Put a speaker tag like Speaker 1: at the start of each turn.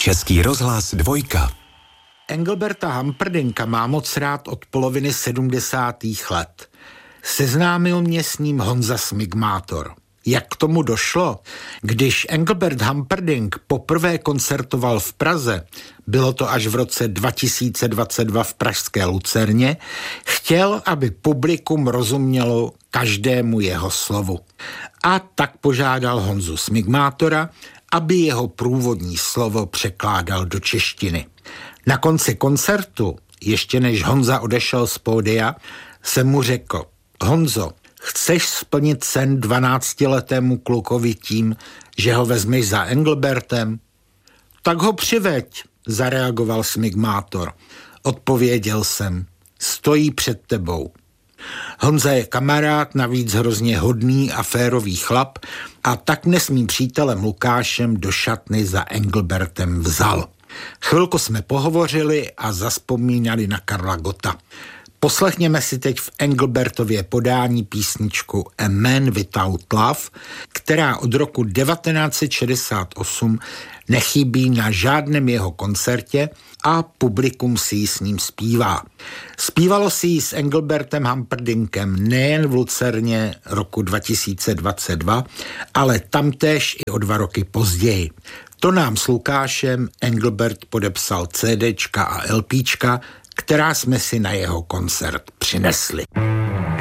Speaker 1: Český rozhlas 2.
Speaker 2: Engelberta Humperdincka má moc rád od poloviny 70. let. Seznámil mě s ním Honza Smigmátor. Jak k tomu došlo? Když Engelbert Humperdinck poprvé koncertoval v Praze, bylo to až v roce 2022 v pražské Lucerně, chtěl, aby publikum rozumělo každému jeho slovu. A tak požádal Honzu Smigmátora, aby jeho průvodní slovo překládal do češtiny. Na konci koncertu, ještě než Honza odešel z pódia, jsem mu řekl: Honzo, chceš splnit sen 12letému klukovi tím, že ho vezmeš za Engelbertem? Tak ho přiveď, zareagoval Smigmátor. Odpověděl jsem: stojí před tebou. Honza je kamarád, navíc hrozně hodný a férový chlap, a tak mne s mým přítelem Lukášem do šatny za Engelbertem vzal. Chvilku jsme pohovořili a zazpomínali na Karla Gotta. Poslechněme si teď v Engelbertově podání písničku A Man Without Love, která od roku 1968 nechybí na žádném jeho koncertě a publikum si ji s ním zpívá. Zpívalo si ji s Engelbertem Humperdinkem nejen v Lucerně roku 2022, ale tamtéž i o 2 roky později. To nám s Lukášem Engelbert podepsal CDčka a LPčka, která jsme si na jeho koncert přinesli.